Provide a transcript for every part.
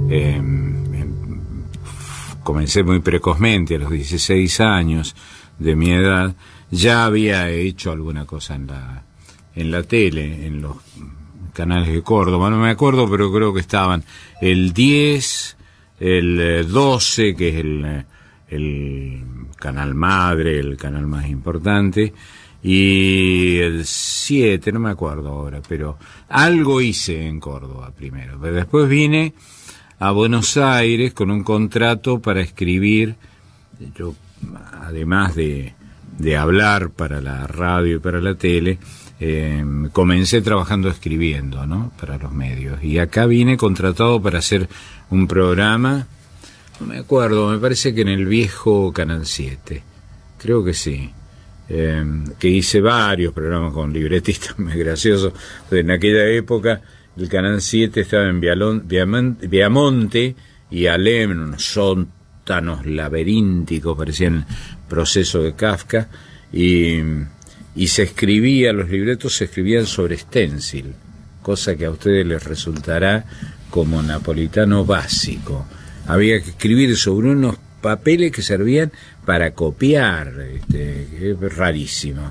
comencé muy precozmente, a los 16 años de mi edad, ya había hecho alguna cosa en la tele, en los canales de Córdoba, no me acuerdo, pero creo que estaban el 10, el 12, que es el canal madre, el canal más importante, y el 7, no me acuerdo ahora, pero algo hice en Córdoba primero. Pero después vine a Buenos Aires con un contrato para escribir. Yo, además de hablar para la radio y para la tele, comencé trabajando escribiendo, ¿no?, para los medios. Y acá vine contratado para hacer un programa, no me acuerdo, me parece que en el viejo Canal 7, creo que sí, que hice varios programas con libretistas muy graciosos. En aquella época el Canal 7 estaba en Viamonte y Alem, en unos sótanos laberínticos, parecían Proceso de Kafka, y se escribía, los libretos se escribían sobre stencil, cosa que a ustedes les resultará como napolitano básico. Había que escribir sobre unos papeles que servían para copiar, es rarísimo.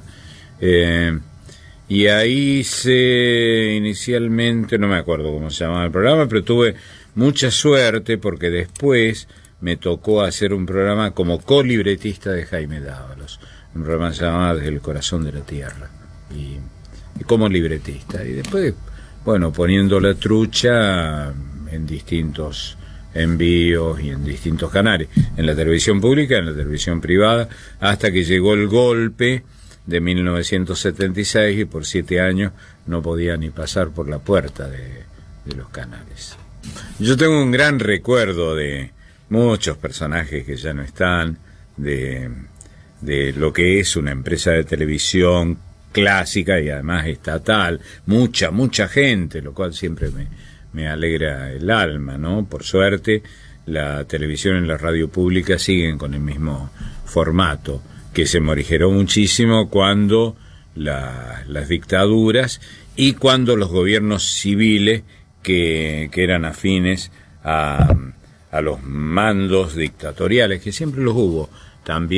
Y ahí hice inicialmente, no me acuerdo cómo se llamaba el programa, pero tuve mucha suerte porque después me tocó hacer un programa como colibretista de Jaime Dávalos, un programa que se llamaba Desde el Corazón de la Tierra, y como libretista. Y después, bueno, poniendo la trucha en distintos envíos y en distintos canales, en la televisión pública, en la televisión privada, hasta que llegó el golpe de 1976 y por 7 años no podía ni pasar por la puerta de los canales. Yo tengo un gran recuerdo de muchos personajes que ya no están, de lo que es una empresa de televisión clásica y además estatal, mucha gente, lo cual siempre me alegra el alma, ¿no? Por suerte, la televisión y la radio pública siguen con el mismo formato, que se morigeró muchísimo cuando las dictaduras y cuando los gobiernos civiles que eran afines a los mandos dictatoriales, que siempre los hubo también.